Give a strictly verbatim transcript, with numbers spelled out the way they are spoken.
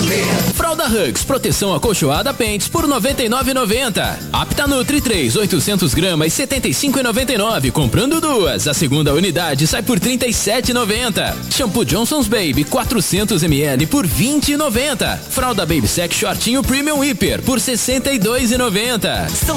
valer. Fralda Hugs, proteção acolchoada Pentes por noventa e nove reais e noventa centavos. Apta Nutri três, oitocentos gramas, setenta e cinco reais e noventa e nove centavos. Comprando duas, a segunda unidade sai por trinta e sete reais e noventa centavos. Shampoo Johnson's Baby quatrocentos mililitros por vinte reais e noventa centavos. Fralda Baby Sec Shortinho Premium Hiper por sessenta e dois reais e noventa centavos.